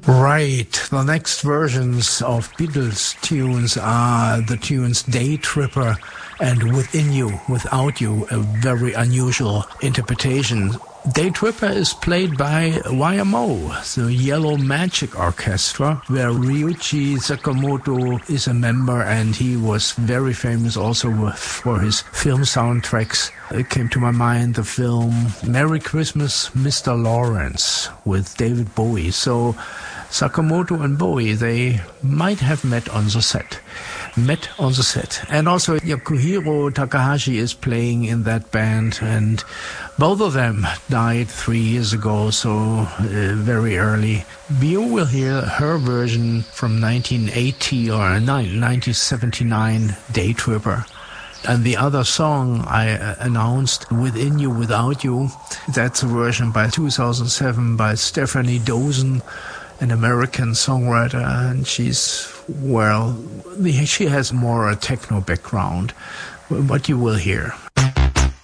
Right. The next versions of Beatles tunes are the tunes Day Tripper and Within You, Without You, a very unusual interpretation. Day Tripper is played by YMO, the Yellow Magic Orchestra, where Ryuichi Sakamoto is a member, and he was very famous also for his film soundtracks. It came to my mind the film Merry Christmas, Mr. Lawrence with David Bowie. So Sakamoto and Bowie, they might have met on the set. And also Yasuhiro Takahashi is playing in that band, and both of them died 3 years ago, so very early. You will hear her version from 1980 or 1979, Day Tripper. And the other song I announced, Within You, Without You, that's a version by 2007 by Stephanie Dozen, an American songwriter, and she has more a techno background, what you will hear.